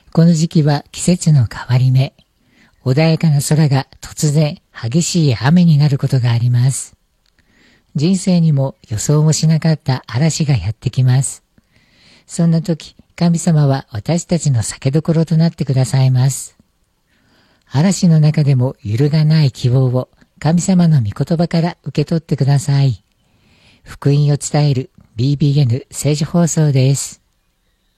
この時期は季節の変わり目。穏やかな空が突然激しい雨になることがあります。人生にも予想もしなかった嵐がやってきます。そんな時、神様は私たちの酒どころとなってくださいます。嵐の中でも揺るがない希望を神様の御言葉から受け取ってください。福音を伝える BBN 聖書放送です。